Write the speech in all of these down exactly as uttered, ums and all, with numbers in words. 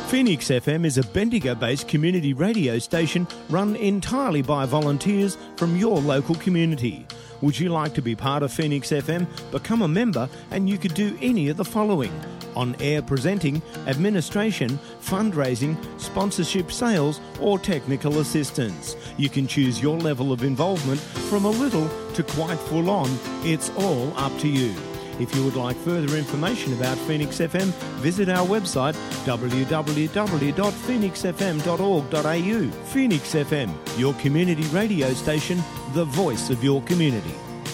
Phoenix F M is a Bendigo-based community radio station run entirely by volunteers from your local community. Would you like to be part of Phoenix F M? Become a member and you could do any of the following: on-air presenting, administration, fundraising, sponsorship, sales or technical assistance. You can choose your level of involvement from a little to quite full on. It's all up to you. If you would like further information about Phoenix F M, visit our website w w w dot phoenix f m dot org dot a u. Phoenix F M, your community radio station, the voice of your community.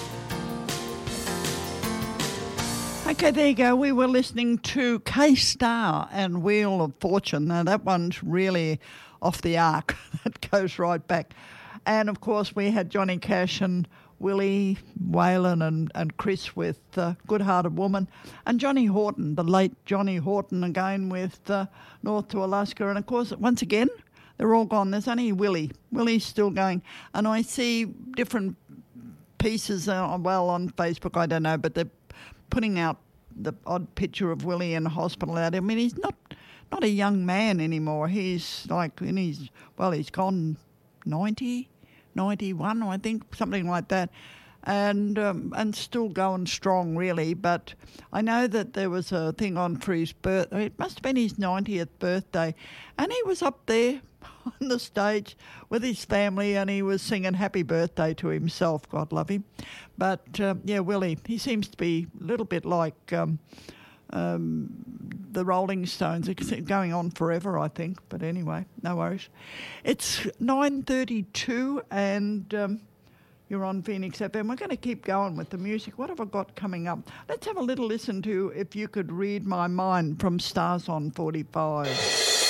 Okay, there you go. We were listening to K-Star and Wheel of Fortune. Now, that one's really off the arc. That goes right back. And, of course, we had Johnny Cash and Willie, Waylon and, and Chris with uh, Good Hearted Woman. And Johnny Horton, the late Johnny Horton, again with uh, North to Alaska. And, of course, once again, they're all gone. There's only Willie. Willie's still going. And I see different pieces, uh, well, on Facebook, I don't know, but they're putting out the odd picture of Willie in hospital out. I mean, he's not not a young man anymore. He's like, in his, well, he's gone ninety, ninety-one, I think, something like that, and um, and still going strong, really. But I know that there was a thing on for his birthday. It must have been his ninetieth birthday, and he was up there on the stage with his family, and he was singing happy birthday to himself, God love him. But uh, yeah, Willie, he seems to be a little bit like um, um, the Rolling Stones. It's going on forever, I think, but anyway, no worries. It's nine thirty-two and um, you're on Phoenix F M. We're going to keep going with the music. What have I got coming up? Let's have a little listen to If You Could Read My Mind from Stars on forty-five.